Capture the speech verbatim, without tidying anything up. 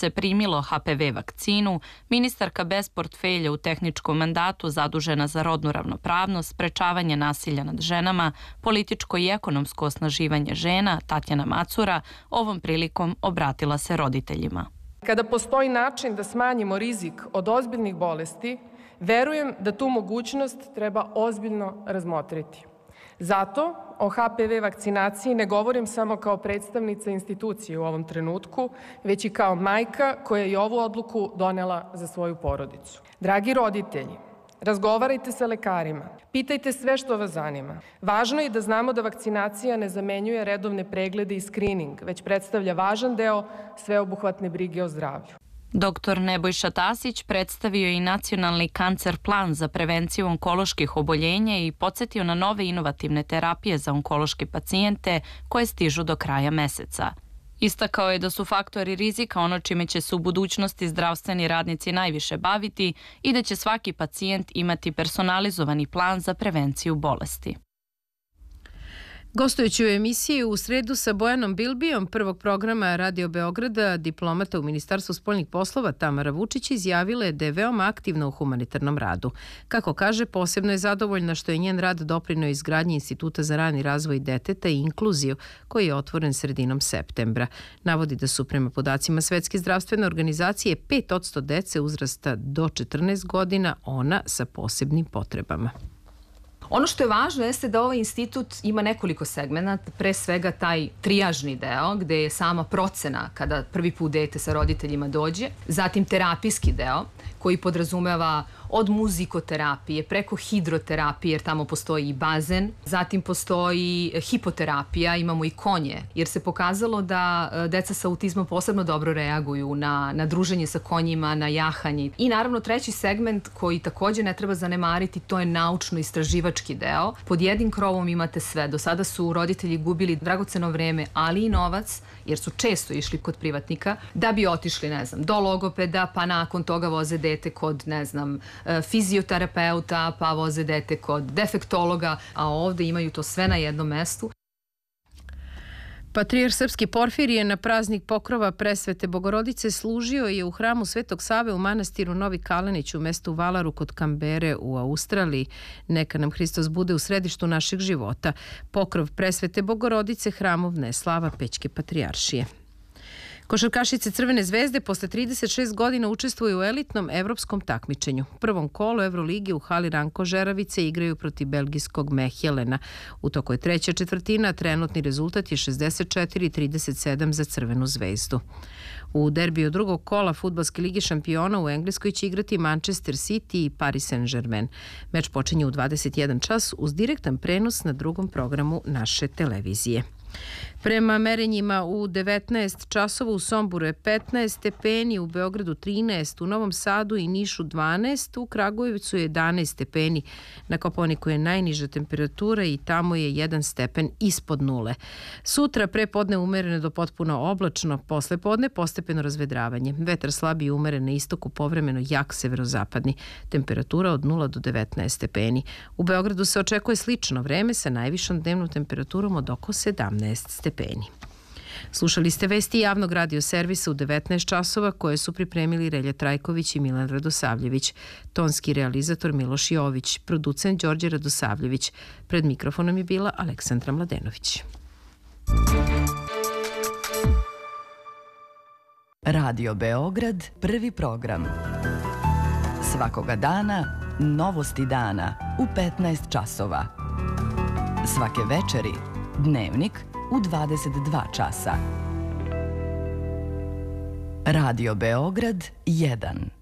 lice primilo H P V vakcinu, ministarka bez portfelja u tehničkom mandatu zadužena za rodnu ravnopravnost, sprečavanje nasilja nad ženama, političko i ekonomsko osnaživanje žena, Tatjana Macura, ovom prilikom obratila se roditeljima. Kada postoji način da smanjimo rizik od ozbiljnih bolesti, verujem da tu mogućnost treba ozbiljno razmotriti. Zato o H P V vakcinaciji ne govorim samo kao predstavnica institucije u ovom trenutku, već i kao majka koja je ovu odluku donela za svoju porodicu. Dragi roditelji, razgovarajte sa lekarima, pitajte sve što vas zanima. Važno je da znamo da vakcinacija ne zamenjuje redovne preglede i skrining, već predstavlja važan deo sveobuhvatne brige o zdravlju. Doktor Nebojša Tasić predstavio je i nacionalni kancer plan za prevenciju onkoloških oboljenja i podsjetio na nove inovativne terapije za onkološke pacijente koje stižu do kraja meseca. Istakao je da su faktori rizika ono čime će se u budućnosti zdravstveni radnici najviše baviti i da će svaki pacijent imati personalizovani plan za prevenciju bolesti. Gostujući u emisiji u sredu sa Bojanom Bilbijom prvog programa Radio Beograda, diplomata u Ministarstvu spoljnih poslova Tamara Vučić izjavila je da je veoma aktivna u humanitarnom radu. Kako kaže, posebno je zadovoljna što je njen rad doprineo izgradnji Instituta za rani razvoj deteta i inkluziju, koji je otvoren sredinom septembra. Navodi da su prema podacima Svetske zdravstvene organizacije pet posto dece uzrasta do četrnaest godina ona sa posebnim potrebama. Ono što je važno jeste da ovaj institut ima nekoliko segmenata, pre svega taj trijažni deo gde je sama procena kada prvi put dete sa roditeljima dođe, zatim terapijski deo koji podrazumeva od muzikoterapije preko hidroterapije, jer tamo postoji i bazen, zatim postoji hipoterapija, imamo i konje, jer se pokazalo da deca sa autizmom posebno dobro reaguju na, na druženje sa konjima, na jahanje. I naravno treći segment koji takođe ne treba zanemariti, to je naučno-istraživački deo. Pod jednim krovom imate sve. Do sada su roditelji gubili dragoceno vreme, ali i novac, jer su često išli kod privatnika, da bi otišli, ne znam, do logopeda, pa nakon toga voze dete kod, ne znam, fizioterapeuta, pa voze dete kod defektologa, a ovde imaju to sve na jednom mestu. Patrijarh srpski Porfirije na praznik pokrova Presvete Bogorodice služio je u hramu Svetog Save u manastiru Novi Kalenić u mestu Valaru kod Kambere u Australiji. Neka nam Hristos bude u središtu našeg života. Pokrov Presvete Bogorodice hramovna slava Pećke patrijaršije. Košarkašice Crvene zvezde posle trideset šest godina učestvuju u elitnom evropskom takmičenju. U prvom kolu Evrolige u hali Ranko Žeravice igraju protiv belgijskog Mehelena. U toku je treća četvrtina, trenutni rezultat je šezdeset četiri trideset sedam za Crvenu zvezdu. U derbiju drugog kola Fudbalske lige šampiona u Engleskoj će igrati Manchester City i Paris Saint-Germain. Meč počinje u dvadeset jedan čas uz direktan prenos na drugom programu naše televizije. Prema merenjima u devetnaest časova u Somboru je petnaest stepeni, u Beogradu trinaest, u Novom Sadu i Nišu dvanaest, u Kragujevcu je jedanaest stepeni, na Kopaoniku je najniža temperatura i tamo je jedan stepen ispod nule. Sutra prepodne umereno do potpuno oblačno, posle podne postepeno razvedravanje. Vetar slab i umeren na istoku, povremeno jak severozapadni. Temperatura od nula do devetnaest stepeni. U Beogradu se očekuje slično vreme sa najvišom dnevnom temperaturom od oko sedamnaest stepeni. Slušali ste vesti javnog radio servisa u devetnaest časova koje su pripremili Relja Trajković i Milan Radosavljević, tonski realizator Miloš Jović, producent Đorđe Radosavljević. Pred mikrofonom je bila Aleksandra Mladenović. Radio Beograd, prvi program. Svakoga dana, novosti dana u petnaest časova. Svake večeri, Dnevnik u dvadeset dva časa. Radio Beograd jedan.